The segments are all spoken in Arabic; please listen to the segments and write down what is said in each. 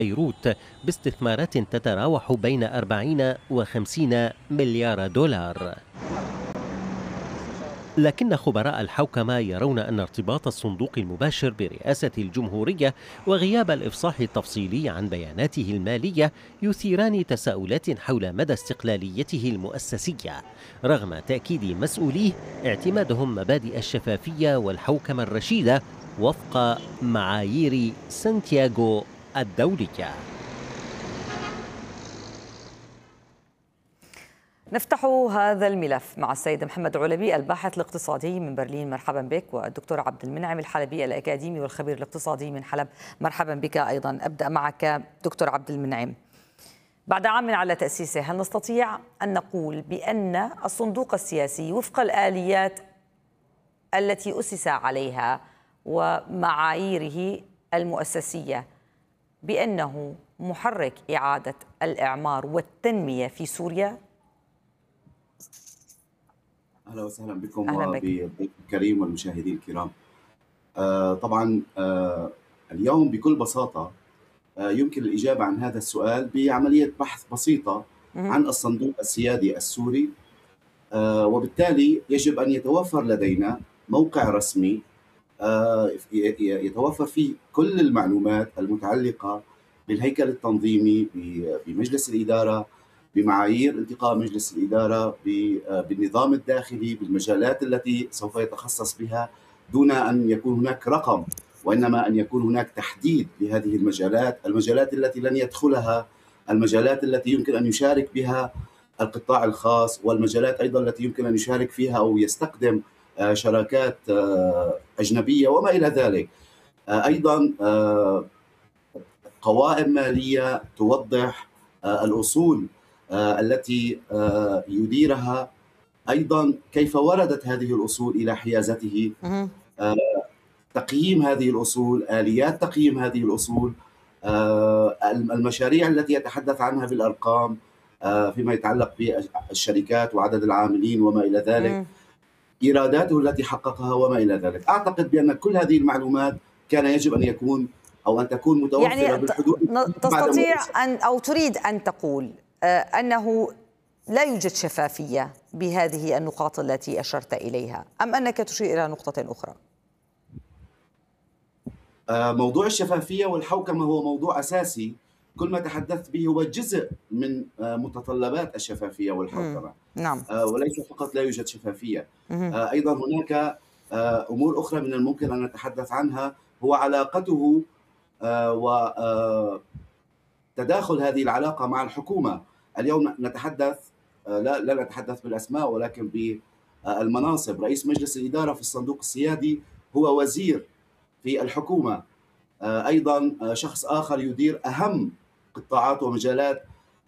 بيروت باستثمارات تتراوح بين 40 و50 مليار دولار. لكن خبراء الحوكمة يرون أن ارتباط الصندوق المباشر برئاسة الجمهورية وغياب الإفصاح التفصيلي عن بياناته المالية يثيران تساؤلات حول مدى استقلاليته المؤسسية، رغم تأكيد مسؤوليه اعتمادهم مبادئ الشفافية والحوكمة الرشيدة وفق معايير سانتياغو الدولية. نفتح هذا الملف مع السيد محمد علبي الباحث الاقتصادي من برلين، مرحبا بك، والدكتور عبد المنعم الحلبي الأكاديمي والخبير الاقتصادي من حلب، مرحبا بك أيضا. أبدأ معك دكتور عبد المنعم. بعد عام على تأسيسه، هل نستطيع أن نقول بأن الصندوق السياسي وفق الآليات التي أسس عليها ومعاييره المؤسسية بأنه محرك إعادة الإعمار والتنمية في سوريا؟ أهلا وسهلا بكم وبالضيف الكريم والمشاهدين الكرام. طبعا اليوم بكل بساطة يمكن الإجابة عن هذا السؤال بعملية بحث بسيطة عن الصندوق السيادي السوري، وبالتالي يجب أن يتوفر لدينا موقع رسمي يتوفر فيه كل المعلومات المتعلقة بالهيكل التنظيمي بمجلس الإدارة، بمعايير انتقاء مجلس الإدارة، بالنظام الداخلي، بالمجالات التي سوف يتخصص بها، دون أن يكون هناك رقم، وإنما أن يكون هناك تحديد لهذه المجالات التي لن يدخلها، المجالات التي يمكن أن يشارك بها القطاع الخاص، والمجالات أيضا التي يمكن أن يشارك فيها أو يستخدم شراكات أجنبية وما إلى ذلك. أيضا قوائم مالية توضح الأصول التي يديرها، أيضا كيف وردت هذه الأصول إلى حيازته، تقييم هذه الأصول، آليات تقييم هذه الأصول، المشاريع التي يتحدث عنها بالأرقام فيما يتعلق بالشركات وعدد العاملين وما إلى ذلك، إيراداته التي حققها وما إلى ذلك. أعتقد بأن كل هذه المعلومات كان يجب أن يكون أو أن تكون متوفرة يعني بالحدود. تستطيع أن أو تريد أن تقول أنه لا يوجد شفافية بهذه النقاط التي أشرت إليها، أم أنك تشير إلى نقطة أخرى؟ موضوع الشفافية والحوكمة هو موضوع أساسي، كل ما تحدثت به هو جزء من متطلبات الشفافية والحوكمة. نعم. وليس فقط لا يوجد شفافية، أيضا هناك أمور أخرى من الممكن أن نتحدث عنها، هو علاقته وتداخل هذه العلاقة مع الحكومة. اليوم نتحدث لا نتحدث بالأسماء ولكن بالمناصب. رئيس مجلس الإدارة في الصندوق السيادي هو وزير في الحكومة، أيضا شخص آخر يدير أهم قطاعات ومجالات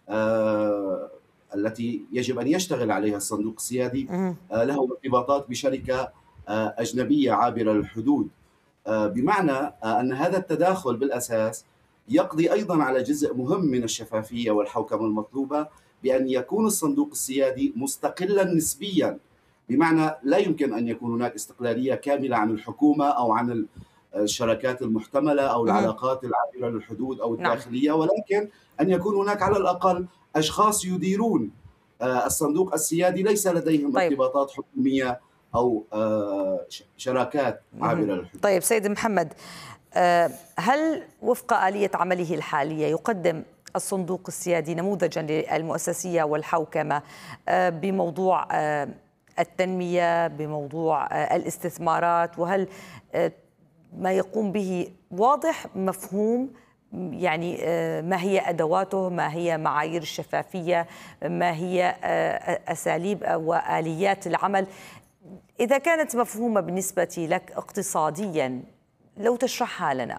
التي يجب أن يشتغل عليها الصندوق السيادي، له ارتباطات بشركة أجنبية عابرة للحدود، بمعنى أن هذا التداخل بالأساس يقضي أيضا على جزء مهم من الشفافية والحوكمة المطلوبة، بأن يكون الصندوق السيادي مستقلا نسبيا، بمعنى لا يمكن أن يكون هناك استقلالية كاملة عن الحكومة أو عن الشراكات المحتملة أو العلاقات العابرة للحدود أو الداخلية، ولكن أن يكون هناك على الأقل أشخاص يديرون الصندوق السيادي ليس لديهم ارتباطات حكومية أو شراكات عابرة للحدود. طيب سيد محمد، هل وفق آلية عمله الحالية يقدم الصندوق السيادي نموذجا للمؤسسية والحوكمة بموضوع التنمية، بموضوع الاستثمارات، وهل ما يقوم به واضح مفهوم، يعني ما هي أدواته، ما هي معايير الشفافية، ما هي أساليب وآليات العمل؟ إذا كانت مفهومة بالنسبة لك اقتصاديا لو تشرحها لنا.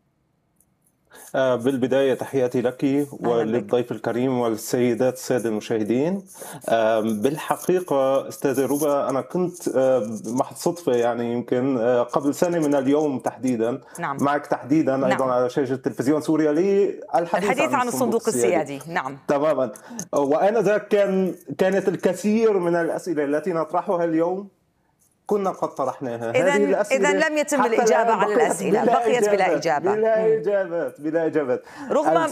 بالبداية تحياتي لك وللضيف الكريم والسيدات السادة المشاهدين. بالحقيقة أستاذ ربا، أنا كنت محض صدفة يعني يمكن قبل سنة من اليوم تحديدا معك تحديدا أيضا على شاشة تلفزيون سوريا للحديث عن الصندوق السيادي. نعم تماما. وآنذاك كانت الكثير من الأسئلة التي نطرحها اليوم كنا قد طرحناها. إذا لم يتم الإجابة على الأسئلة، بقيت بلا إجابة. بلا إجابات رغم